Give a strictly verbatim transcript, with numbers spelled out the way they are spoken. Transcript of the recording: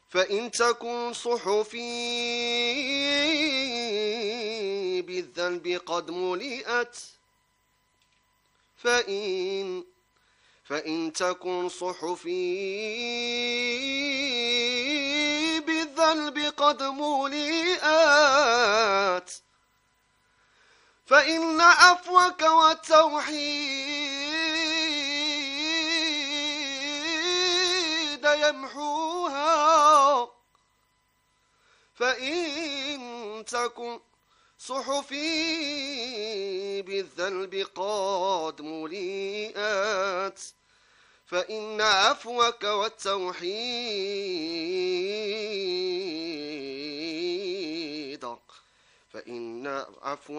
فإن تكن صحفي بالذنب قد ملئت فإن فإن تكن صحفي بالذنب قد ملئت فإن عفوك والتوحيد يمحوها. فإن تكن صحفي بالذنب قد ملئت فإن عفوك والتوحيد فإن عفوك